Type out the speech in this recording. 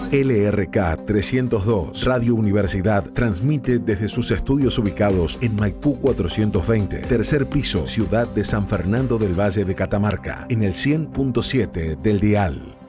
LRK 302, Radio Universidad, transmite desde sus estudios ubicados en Maipú 420, tercer piso, ciudad de San Fernando del Valle de Catamarca, en el 100.7 del dial.